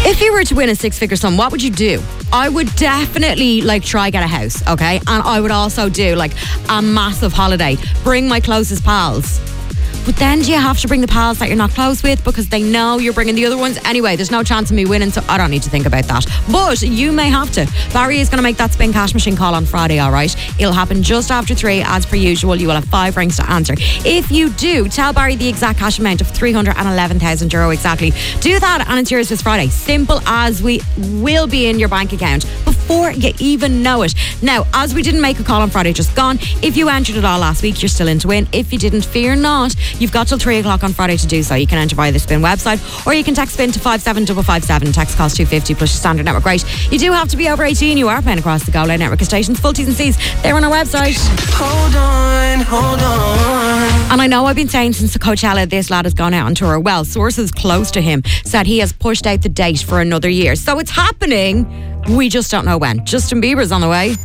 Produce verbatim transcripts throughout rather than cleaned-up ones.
If you were to win a six-figure sum, what would you do? I would definitely like try get a house, okay? And I would also do like a massive holiday. Bring my closest pals. But then do you have to bring the pals that you're not close with because they know you're bringing the other ones? Anyway, there's no chance of me winning, so I don't need to think about that. But you may have to. Barry is going to make that spin cash machine call on Friday, all right? It'll happen just after three, as per usual. You will have five rings to answer. If you do, tell Barry the exact cash amount of three hundred eleven thousand euro exactly. Do that and it's yours this Friday. Simple as we will be in your bank account before you even know it. Now, as we didn't make a call on Friday, just gone, if you entered it all last week, you're still in to win. If you didn't, fear not. You've got till three o'clock on Friday to do so. You can enter via the Spin website or you can text Spin to five seven five five seven. Text cost two fifty plus your standard network rate. You do have to be over eighteen. You are paying across the Go Loud network of stations. Full T's and C's, they're on our website. Hold on, hold on. And I know I've been saying since the Coachella this lad has gone out on tour. Well, sources close to him said he has pushed out the date for another year. So it's happening. We just don't know when. Justin Bieber's on the way.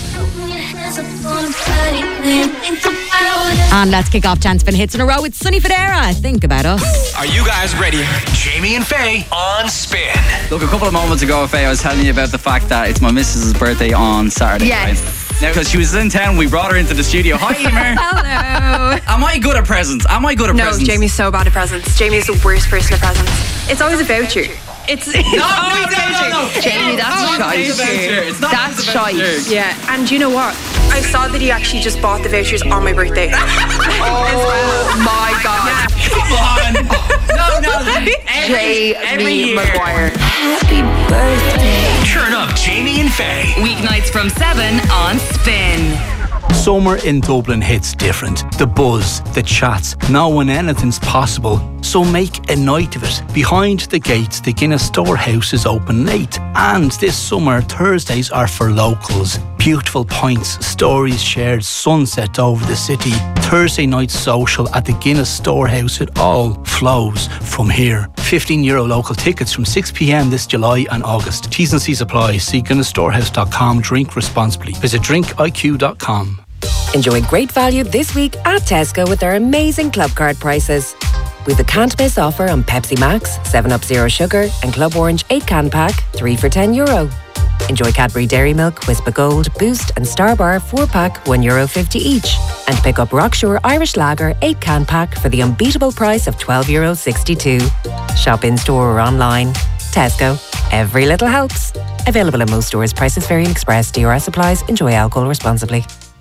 And let's kick off ten Spin hits in a row with Sonny Fodera. Think about us. Are you guys ready? Jamie and Faye on Spin. Look, a couple of moments ago, Faye, I was telling you about the fact that it's my missus's birthday on Saturday. Yes. Right? Now, because she was in town, we brought her into the studio. Hi, Emer. Hello. Am I good at presents? Am I good at No, presents? Jamie's so bad at presents. Jamie is the worst person at presents. It's always a voucher. It's, it's No, always no, a voucher. no, no, no. Jamie, that's Oh, shite. it's not a voucher. It's not That's a voucher. shite. Yeah, and you know what? I saw that he actually just bought the vouchers on my birthday. Oh my God. Come on. No, no. Every, every Jamie year. Maguire. Happy birthday. Turn up Jamie and Faye. Weeknights from seven on Spin. Summer in Dublin hits different. The buzz, the chats, knowing anything's possible. So make a night of it. Behind the gates, the Guinness Storehouse is open late. And this summer, Thursdays are for locals. Beautiful pints, stories shared, sunset over the city. Thursday night social at the Guinness Storehouse. It all flows from here. fifteen euro local tickets from six p.m. this July and August. T's and C's apply. See guinness storehouse dot com. Drink responsibly. Visit drink I Q dot com. Enjoy great value this week at Tesco with their amazing club card prices. With a can't miss offer on Pepsi Max, seven up Zero Sugar and Club Orange eight can pack, three for ten euro. Enjoy Cadbury Dairy Milk, Whisper Gold, Boost and Star Bar four pack, one euro fifty each. And pick up Rockshore Irish Lager eight can pack for the unbeatable price of twelve euro sixty-two. Shop in store or online. Tesco. Every little helps. Available in most stores. Prices vary in Express. D R S applies. Enjoy alcohol responsibly.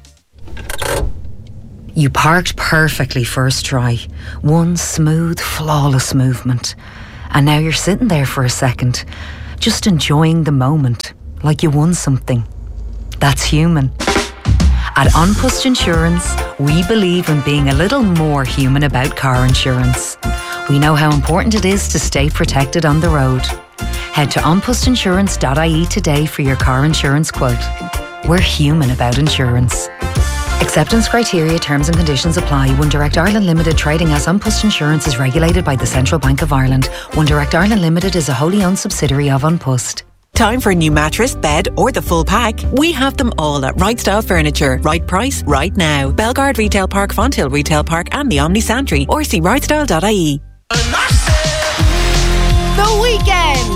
You parked perfectly first try. One smooth, flawless movement. And now you're sitting there for a second, just enjoying the moment, like you won something. That's human. At An Post Insurance, we believe in being a little more human about car insurance. We know how important it is to stay protected on the road. Head to an post insurance dot I E today for your car insurance quote. We're human about insurance. Acceptance criteria, terms and conditions apply. One Direct Ireland Limited trading as An Post Insurance is regulated by the Central Bank of Ireland. One Direct Ireland Limited is a wholly owned subsidiary of An Post. Time for a new mattress, bed or the full pack? We have them all at Right Style Furniture. Right price, right now. Belgard Retail Park, Fonthill Retail Park and the Omni Santry or see right style dot I E. The weekend.